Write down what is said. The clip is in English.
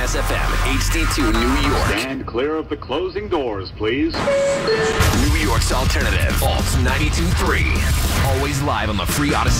Jazz FM, HD2 New York. Stand clear of the closing doors, please. New York's alternative, Alt 92.3. Always live on the free Odyssey.